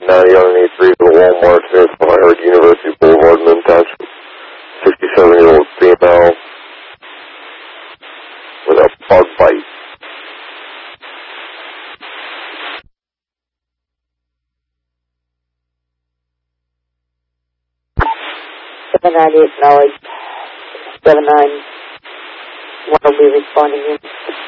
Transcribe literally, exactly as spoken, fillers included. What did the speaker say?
ninety on an eighty-three for the Walmart Smith when I heard University Boulevard, Minden Township. sixty-seven-year-old female with a bug bite. seven ninety-eight knowledge. seven nine one will be responding in.